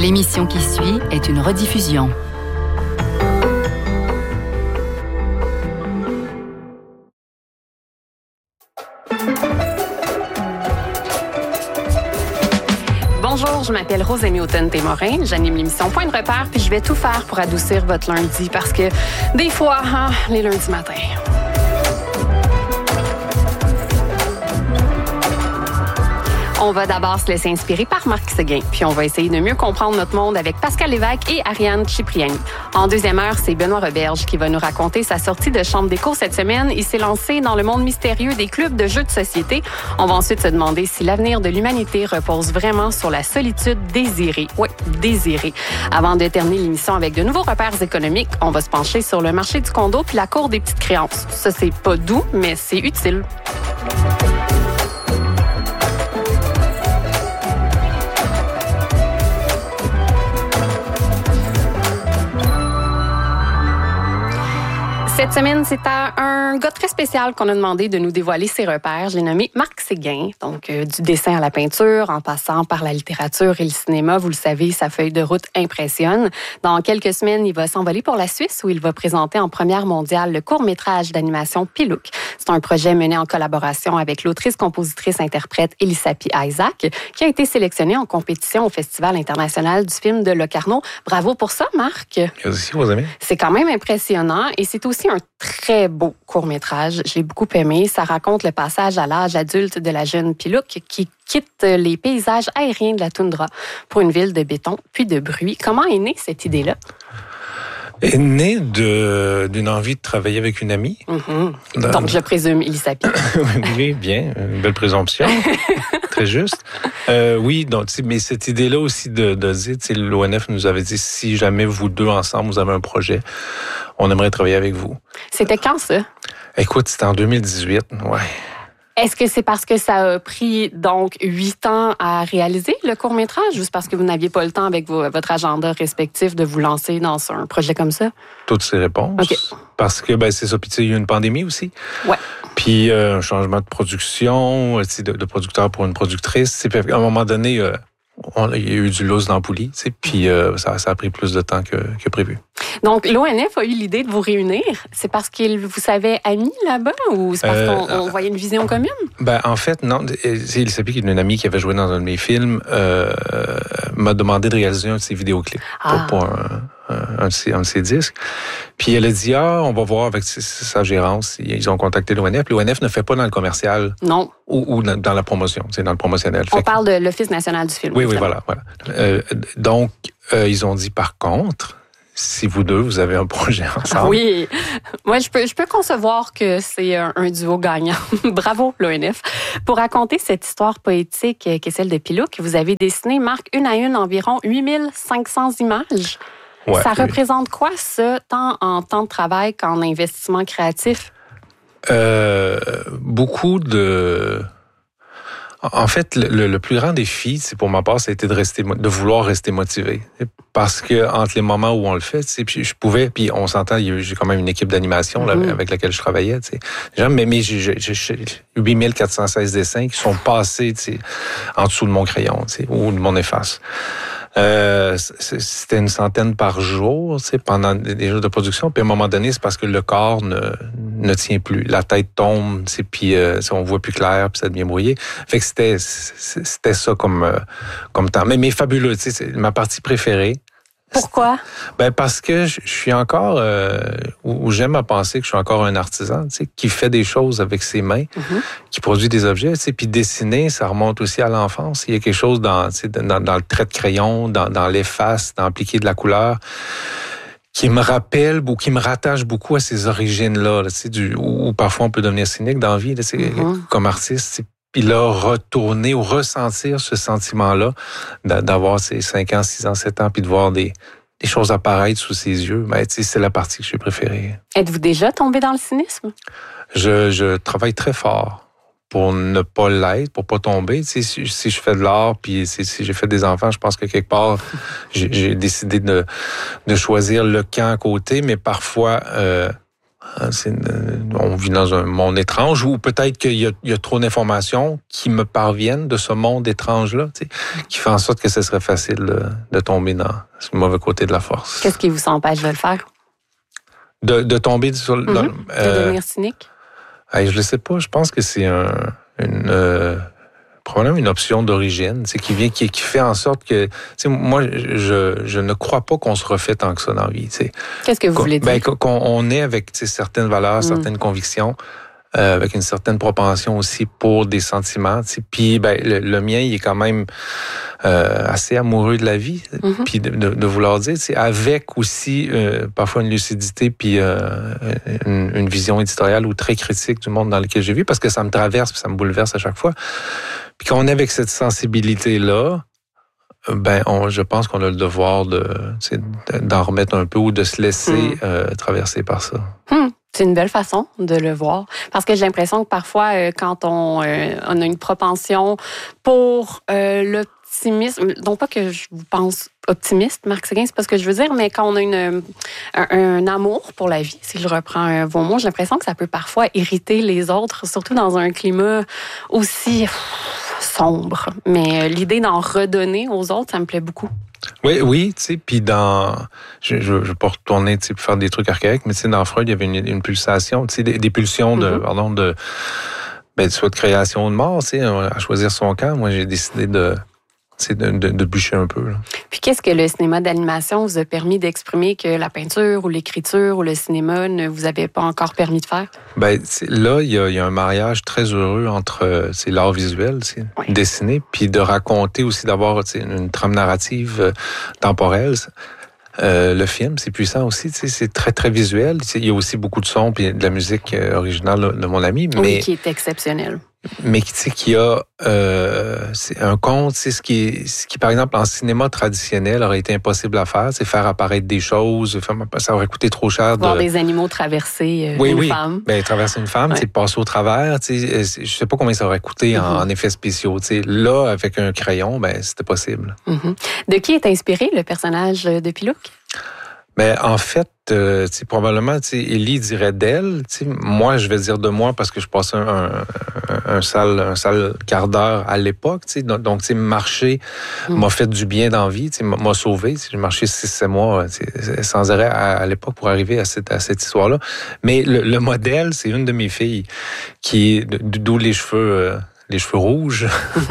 L'émission qui suit est une rediffusion. Bonjour, je m'appelle Rosémie Houghton-Témorin. J'anime l'émission Point de repère, puis je vais tout faire pour adoucir votre lundi parce que des fois, les lundis matins. On va d'abord se laisser inspirer par Marc Séguin, puis on va essayer de mieux comprendre notre monde avec Pascal Lévesque et Ariane Cipriani. En deuxième heure, c'est Benoît Roberge qui va nous raconter sa sortie de chambre d'écho cette semaine. Il s'est lancé dans le monde mystérieux des clubs de jeux de société. On va ensuite se demander si l'avenir de l'humanité repose vraiment sur la solitude désirée. Oui, désirée. Avant de terminer l'émission avec de nouveaux repères économiques, on va se pencher sur le marché du condo puis la cour des petites créances. Ça, c'est pas doux, mais c'est utile. Cette semaine, c'est à un gars très spécial qu'on a demandé de nous dévoiler ses repères. Je l'ai nommé Marc Séguin, donc du dessin à la peinture, en passant par la littérature et le cinéma. Vous le savez, sa feuille de route impressionne. Dans quelques semaines, il va s'envoler pour la Suisse où il va présenter en première mondiale le court-métrage d'animation Pilouk. C'est un projet mené en collaboration avec l'autrice, compositrice, interprète Elisapie Isaac, qui a été sélectionnée en compétition au Festival international du film de Locarno. Bravo pour ça, Marc. Merci, vos amis. C'est quand même impressionnant et c'est aussi un très beau court-métrage. Je l'ai beaucoup aimé. Ça raconte le passage à l'âge adulte de la jeune Pilouk qui quitte les paysages aériens de la toundra pour une ville de béton puis de bruit. Comment est née cette idée-là? Est née d'une envie de travailler avec une amie. Mm-hmm. Donc, je présume Elisapie. Oui, bien. Une belle présomption. Très juste. Oui, donc, mais cette idée-là aussi de dire, l'ONF nous avait dit, si jamais vous deux ensemble, vous avez un projet, on aimerait travailler avec vous. C'était quand, ça? Écoute, c'était en 2018, ouais. Est-ce que c'est parce que ça a pris donc 8 ans à réaliser le court-métrage, juste parce que vous n'aviez pas le temps avec votre agenda respectif de vous lancer dans un projet comme ça? Toutes ces réponses. Okay. Parce que c'est ça, puis il y a eu une pandémie aussi. Ouais. Puis un changement de production, de producteur pour une productrice. Puis à un moment donné, il y a eu du lousse dans la poulie, puis ça a pris plus de temps que prévu. Donc, l'ONF a eu l'idée de vous réunir. C'est parce qu'il vous savait amis là-bas ou c'est parce qu'on voyait une vision commune? En fait, non. Elisapie, qui est une amie qui avait joué dans un de mes films, m'a demandé de réaliser un de ses vidéoclips pour un de ses disques. Puis elle a dit, on va voir avec sa gérance. Ils ont contacté l'ONF. L'ONF ne fait pas dans le commercial. Non. Ou dans la promotion, dans le promotionnel. On parle de l'Office national du film. Oui, voilà. Donc, ils ont dit, par contre, si vous deux, vous avez un projet ensemble. Oui. Moi, je peux concevoir que c'est un duo gagnant. Bravo, l'ONF. Pour raconter cette histoire poétique qui est celle de Pilouk, vous avez dessiné, Marc, une à une, environ 8500 images. Ouais, ça représente quoi, ça, tant en temps de travail qu'en investissement créatif? Beaucoup de... En fait, le plus grand défi, pour ma part, ça a été de vouloir rester motivé. Parce que entre les moments où on le fait, puis je pouvais, puis on s'entend, j'ai quand même une équipe d'animation là, avec laquelle je travaillais. Mais j'ai 8416 dessins qui sont passés en dessous de mon crayon ou de mon efface. C'était une centaine par jour, pendant des jours de production. Puis à un moment donné, c'est parce que le corps ne tient plus. La tête tombe, puis on voit plus clair, puis ça devient brouillé. Fait que c'était ça comme temps. Mais fabuleux, c'est ma partie préférée. Pourquoi? Parce que je suis encore, ou j'aime à penser que je suis encore un artisan, qui fait des choses avec ses mains, qui produit des objets, puis dessiner, ça remonte aussi à l'enfance. Il y a quelque chose dans le trait de crayon, dans l'efface, dans appliquer de la couleur, qui me rappelle ou qui me rattache beaucoup à ces origines-là, où parfois on peut devenir cynique dans la vie, comme artiste, puis là, retourner ou ressentir ce sentiment-là, d'avoir ces 5 ans, 6 ans, 7 ans, puis de voir des choses apparaître sous ses yeux, c'est la partie que j'ai préférée. Êtes-vous déjà tombé dans le cynisme? Je travaille très fort pour ne pas l'être, pour pas tomber. Si je fais de l'art, puis si j'ai fait des enfants, je pense que quelque part, j'ai décidé de choisir le camp à côté, mais parfois... On vit dans un monde étrange ou peut-être qu'il y a trop d'informations qui me parviennent de ce monde étrange-là, qui fait en sorte que ce serait facile de tomber dans ce mauvais côté de la force. Qu'est-ce qui vous empêche de le faire? De tomber sur... de devenir cynique? Je ne sais pas. Je pense que c'est probablement une option d'origine, qui fait en sorte que, moi, je ne crois pas qu'on se refait tant que ça dans la vie. Qu'est-ce que vous voulez dire? Qu'on est avec certaines valeurs, certaines convictions, avec une certaine propension aussi pour des sentiments. Puis le mien, il est quand même assez amoureux de la vie. Puis de vouloir dire, avec aussi parfois une lucidité puis une vision éditoriale ou très critique du monde dans lequel j'ai vécu, parce que ça me traverse puis ça me bouleverse à chaque fois. Puis quand on est avec cette sensibilité-là, je pense qu'on a le devoir d'en remettre un peu ou de se laisser traverser par ça. C'est une belle façon de le voir. Parce que j'ai l'impression que parfois, quand on a une propension pour l'optimisme, non pas que je vous pense optimiste, Marc Séguin, c'est pas ce que je veux dire, mais quand on a un amour pour la vie, si je reprends vos mots, j'ai l'impression que ça peut parfois irriter les autres, surtout dans un climat aussi sombre. Mais l'idée d'en redonner aux autres, ça me plaît beaucoup. Oui, puis je vais pas retourner, pour faire des trucs archaïques, mais dans Freud, il y avait une pulsation, des pulsions soit de création ou de mort, à choisir son camp. Moi, j'ai décidé de bûcher un peu. Là. Puis qu'est-ce que le cinéma d'animation vous a permis d'exprimer que la peinture ou l'écriture ou le cinéma ne vous avait pas encore permis de faire? Là, il y a un mariage très heureux entre l'art visuel, dessiner, puis de raconter aussi, d'avoir une trame narrative temporelle. Le film, c'est puissant aussi, c'est très, très visuel. Il y a aussi beaucoup de sons puis de la musique originale de mon ami. Oui, qui est exceptionnel. Mais qui a c'est un conte, ce qui par exemple en cinéma traditionnel aurait été impossible à faire, c'est faire apparaître des choses, ça aurait coûté trop cher. Voir des animaux traverser une femme. Traverser une femme, passer au travers, je sais pas combien ça aurait coûté en effets spéciaux. Là, avec un crayon, c'était possible. De qui est inspiré le personnage de Pilouc? En fait, probablement, Élie dirait d'elle. Moi, je vais dire de moi parce que je passais un sale quart d'heure à l'époque. Donc, marcher m'a fait du bien dans la vie, m'a sauvé. J'ai marché 6-7 mois sans arrêt à l'époque pour arriver à cette histoire-là. Mais le modèle, c'est une de mes filles d'où les cheveux... les cheveux rouges.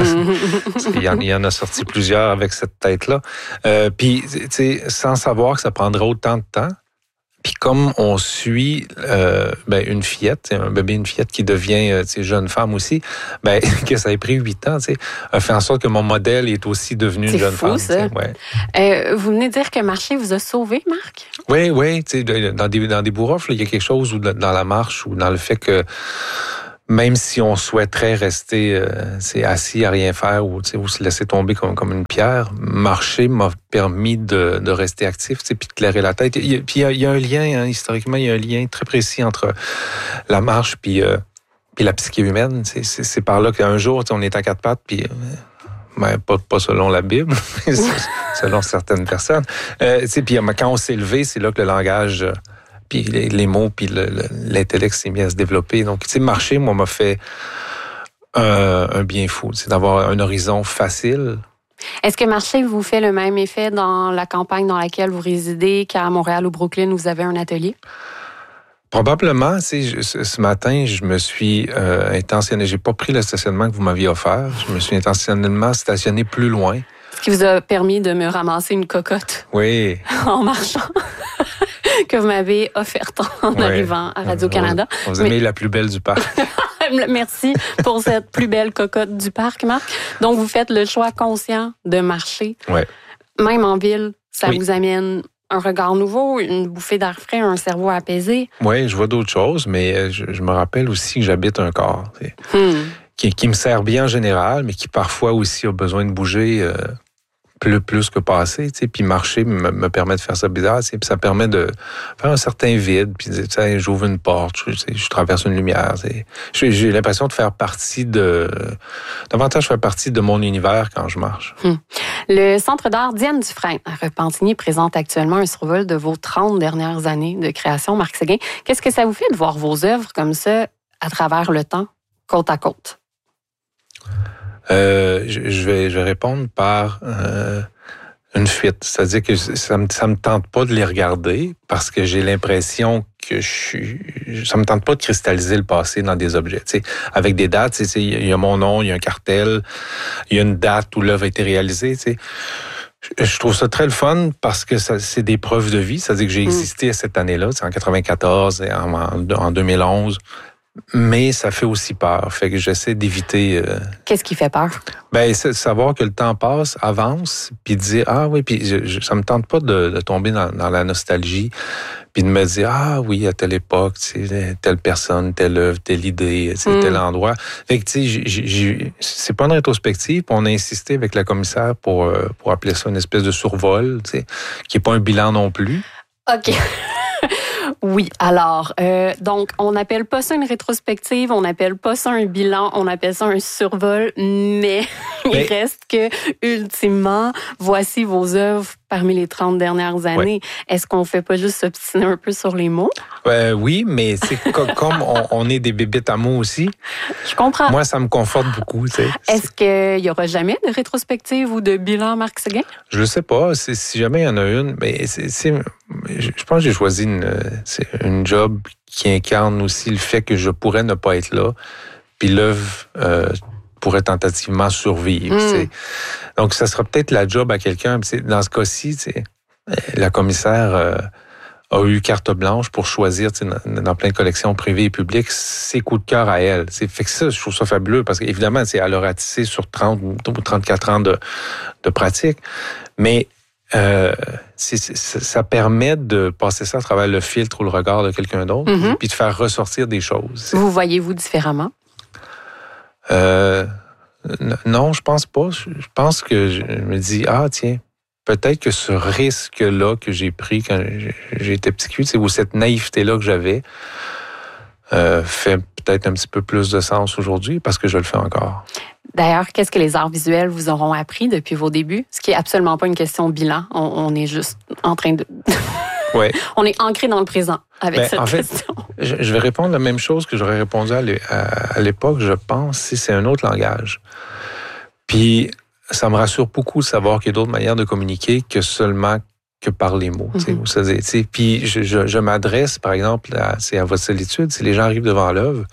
Il y en a sorti plusieurs avec cette tête-là. Puis, sans savoir que ça prendrait autant de temps. Puis comme on suit une fillette, un bébé, une fillette qui devient jeune femme aussi, que ça ait pris 8 ans, a fait en sorte que mon modèle est aussi devenu une jeune femme. C'est fou, ça. Vous venez de dire que marcher vous a sauvé, Marc? Oui. Dans des bourrofs, il y a quelque chose dans la marche ou dans le fait que même si on souhaiterait rester assis à rien faire ou se laisser tomber comme une pierre, marcher m'a permis de rester actif puis de clairer la tête. Puis il y a un lien, historiquement, il y a un lien très précis entre la marche puis la psyché humaine. C'est par là qu'un jour, on est à 4 pattes, puis pas selon la Bible, mais selon certaines personnes. Puis quand on s'est levé, c'est là que le langage... puis les mots, puis l'intellect s'est mis à se développer. Donc, marcher, moi, m'a fait un bien fou. C'est d'avoir un horizon facile. Est-ce que marcher vous fait le même effet dans la campagne dans laquelle vous résidez qu'à Montréal ou Brooklyn, où vous avez un atelier? Probablement. Ce matin, je me suis intentionné. J'ai pas pris le stationnement que vous m'aviez offert. Je me suis intentionnellement stationné plus loin. Ce qui vous a permis de me ramasser une cocotte. Oui. En marchant. Que vous m'avez offerte en arrivant à Radio-Canada. Vous aimez la plus belle du parc. Merci pour cette plus belle cocotte du parc, Marc. Donc, vous faites le choix conscient de marcher. Oui. Même en ville, ça vous amène un regard nouveau, une bouffée d'air frais, un cerveau apaisé. Oui, je vois d'autres choses, mais je me rappelle aussi que j'habite un corps qui me sert bien en général, mais qui parfois aussi a besoin de bouger plus que passer, puis marcher me permet de faire ça bizarre, puis ça permet de faire un certain vide, puis j'ouvre une porte, je traverse une lumière, j'ai l'impression de faire partie davantage faire partie de mon univers quand je marche. Le Centre d'art Diane Dufresne à Repentigny présente actuellement un survol de vos 30 dernières années de création, Marc Séguin. Qu'est-ce que ça vous fait de voir vos œuvres comme ça à travers le temps, côte à côte? Je vais répondre par une fuite. C'est-à-dire que ça me tente pas de les regarder parce que j'ai l'impression que ça me tente pas de cristalliser le passé dans des objets. Tu sais, avec des dates, il y a mon nom, il y a un cartel, il y a une date où l'œuvre a été réalisée. Tu sais. Je trouve ça très le fun parce que c'est des preuves de vie. C'est-à-dire que j'ai existé à cette année-là, en 94 et en 2011. Mais ça fait aussi peur. Fait que j'essaie d'éviter... Qu'est-ce qui fait peur? Ben, c'est de savoir que le temps passe, avance, puis de dire, ah oui, puis ça me tente pas de tomber dans la nostalgie, puis de me dire, ah oui, à telle époque, telle personne, telle œuvre, telle idée, tel endroit. Fait que, tu sais, c'est pas une rétrospective, puis on a insisté avec la commissaire pour appeler ça une espèce de survol, tu sais, qui est pas un bilan non plus. OK. Oui, alors, donc, on n'appelle pas ça une rétrospective, on n'appelle pas ça un bilan, on appelle ça un survol, mais il reste que, ultimement, voici vos œuvres parmi les 30 dernières années. Ouais. Est-ce qu'on ne fait pas juste s'obstiner un peu sur les mots? Oui, mais c'est comme on est des bébites à mots aussi. Je comprends. Moi, ça me conforte beaucoup. Tu sais. Est-ce qu'il n'y aura jamais de rétrospective ou de bilan, Marc Séguin? Je ne sais pas. Si jamais il y en a une, mais je pense que j'ai choisi une job qui incarne aussi le fait que je pourrais ne pas être là, puis l'œuvre pourrait tentativement survivre. Donc, ça sera peut-être la job à quelqu'un. Dans ce cas-ci, la commissaire a eu carte blanche pour choisir dans plein de collections privées et publiques ses coups de cœur à elle. Fait que ça, je trouve ça fabuleux parce qu'évidemment, elle a ratissé sur 30 ou 34 ans de pratique, mais ça permet de passer ça à travers le filtre ou le regard de quelqu'un d'autre, puis de faire ressortir des choses. Vous voyez-vous différemment? Non, je pense pas. Je pense que je me dis, tiens, peut-être que ce risque-là que j'ai pris quand j'ai été petit cul, ou cette naïveté-là que j'avais, fait peut-être un petit peu plus de sens aujourd'hui parce que je le fais encore. D'ailleurs, qu'est-ce que les arts visuels vous auront appris depuis vos débuts? Ce qui n'est absolument pas une question de bilan. On est juste en train de... Ouais. On est ancré dans le présent avec cette question. Je vais répondre la même chose que j'aurais répondu à l'époque, je pense, si c'est un autre langage. Puis, ça me rassure beaucoup de savoir qu'il y a d'autres manières de communiquer que seulement que par les mots. Puis, je m'adresse, par exemple, à votre solitude. Si les gens arrivent devant l'œuvre,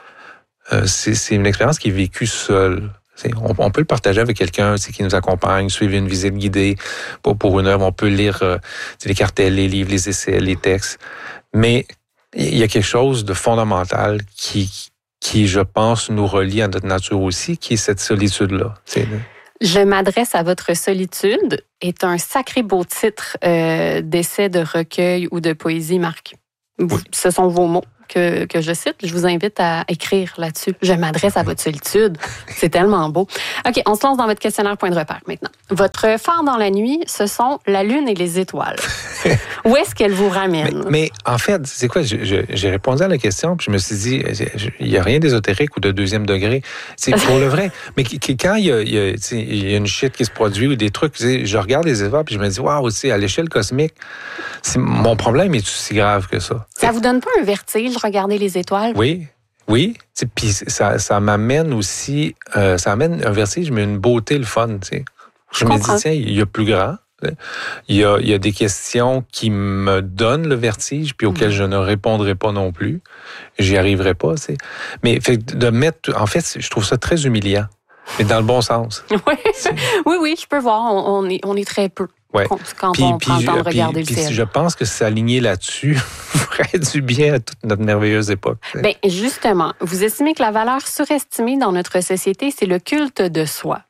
c'est une expérience qui est vécue seule. On peut le partager avec quelqu'un qui nous accompagne, suivre une visite guidée pour une œuvre. On peut lire les cartels, les livres, les essais, les textes. Mais il y a quelque chose de fondamental qui, je pense, nous relie à notre nature aussi, qui est cette solitude-là. Je m'adresse à votre solitude est un sacré beau titre d'essai, de recueil ou de poésie, Marc. Oui. Ce sont vos mots que je cite. Je vous invite à écrire là-dessus. Je m'adresse à votre solitude. C'est tellement beau. OK, on se lance dans votre questionnaire point de repère maintenant. Votre phare dans la nuit, ce sont la lune et les étoiles. Où est-ce qu'elles vous ramènent? Mais en fait, c'est quoi? J'ai répondu à la question, puis je me suis dit, il n'y a rien d'ésotérique ou de deuxième degré. C'est pour le vrai. Mais quand il y a une shit qui se produit ou des trucs, je regarde les étoiles, puis je me dis, waouh, à l'échelle cosmique, mon problème est aussi grave que ça. Ça vous donne pas un vertige, regarder les étoiles? Oui. Puis ça m'amène aussi, ça amène un vertige, mais une beauté, le fun. Je me dis, tiens, il y a plus grand. Il y a des questions qui me donnent le vertige, puis auxquelles je ne répondrai pas non plus. J'y arriverai pas. Mais en fait, je trouve ça très humiliant, mais dans le bon sens. Oui, je peux voir. On est très peu. Ouais. Quand on prend le temps de regarder le ciel. Je pense que s'aligner là-dessus ferait du bien à toute notre merveilleuse époque. Bien, justement, vous estimez que la valeur surestimée dans notre société, c'est le culte de soi.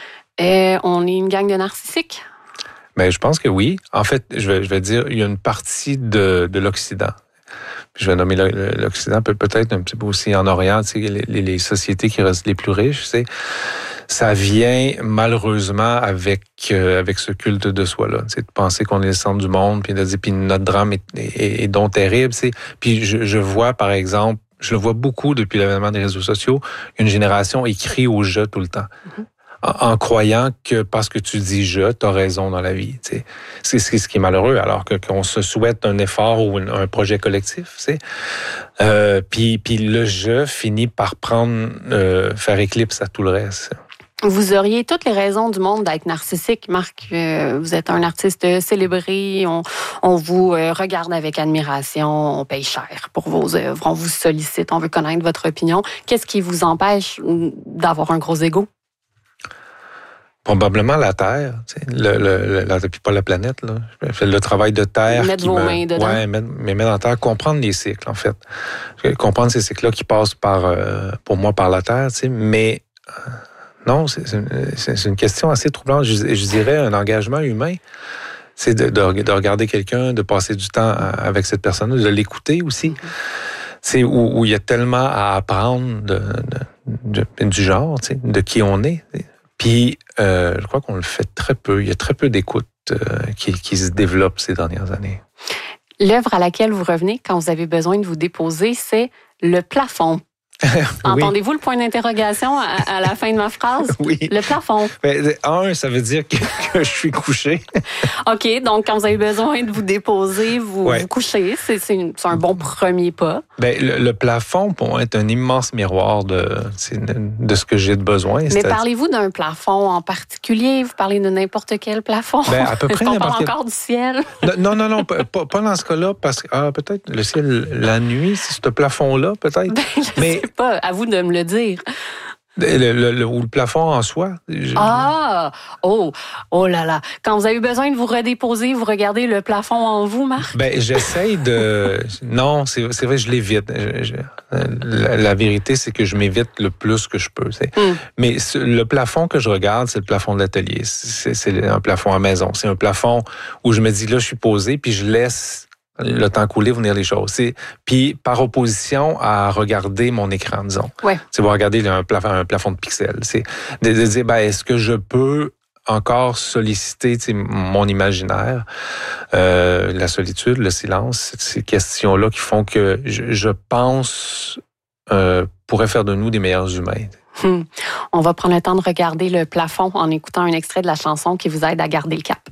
On est une gang de narcissiques? Bien, je pense que oui. En fait, je vais dire, il y a une partie de l'Occident. Je vais nommer l'Occident, peut-être un petit peu aussi en Orient, les sociétés qui restent les plus riches, ça vient malheureusement avec ce culte de soi-là. De penser qu'on est le centre du monde, puis de dire, puis notre drame est donc terrible. Puis je vois, par exemple, je le vois beaucoup depuis l'avènement des réseaux sociaux, une génération écrit au jeu tout le temps. en croyant que parce que tu dis tu as raison dans la vie. T'sais. C'est ce qui est malheureux, alors qu'on se souhaite un effort ou un projet collectif. Puis le je finit par faire éclipse à tout le reste. Vous auriez toutes les raisons du monde d'être narcissique, Marc. Vous êtes un artiste célébré, on vous regarde avec admiration, on paye cher pour vos œuvres, on vous sollicite, on veut connaître votre opinion. Qu'est-ce qui vous empêche d'avoir un gros ego? Probablement la Terre, puis pas la planète. Là. Le travail de Terre. Mettre vos mains dedans. Oui, mettre dans la Terre, comprendre les cycles, en fait. Comprendre ces cycles-là qui passent pour moi par la Terre, mais... Non, c'est une question assez troublante. Je dirais un engagement humain. C'est de regarder quelqu'un, de passer du temps avec cette personne, de l'écouter aussi. C'est où il y a tellement à apprendre du genre, de qui on est. Puis, je crois qu'on le fait très peu. Il y a très peu d'écoute qui se développe ces dernières années. L'œuvre à laquelle vous revenez quand vous avez besoin de vous déposer, c'est Le plafond. Entendez-vous le point d'interrogation à la fin de ma phrase? Oui. Le plafond. Ça veut dire que je suis couché. OK, donc quand vous avez besoin de vous déposer, vous couchez. C'est un bon premier pas. Le plafond, pour moi, est un immense miroir de ce que j'ai de besoin. Mais parlez-vous d'un plafond en particulier? Vous parlez de n'importe quel plafond? À peu près on parle encore du ciel? Non, pas dans ce cas-là, parce que peut-être le ciel, la nuit, c'est ce plafond-là, peut-être. Mais pas, à vous de me le dire. Ou le plafond en soi. Oh là là. Quand vous avez besoin de vous redéposer, vous regardez le plafond en vous, Marc? J'essaye de... Non, c'est vrai, je l'évite. La vérité, c'est que je m'évite le plus que je peux. Mais le plafond que je regarde, c'est le plafond de l'atelier. C'est un plafond à maison. C'est un plafond où je me dis, là, je suis posé, puis je laisse le temps couler, venir les choses. Puis par opposition à regarder mon écran, disons. Ouais. C'est voir regarder un plafond de pixels. C'est de dire, est-ce que je peux encore solliciter mon imaginaire, la solitude, le silence, ces questions-là qui font que je pense pourraient faire de nous des meilleurs humains. On va prendre le temps de regarder le plafond en écoutant un extrait de la chanson qui vous aide à garder le cap.